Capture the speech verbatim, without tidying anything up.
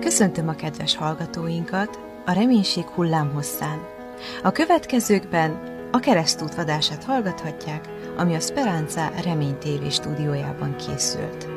Köszöntöm a kedves hallgatóinkat a Reménység hullámhosszán. A következőkben a Keresztút vadását hallgathatják, ami a Speranza Remény té vé stúdiójában készült.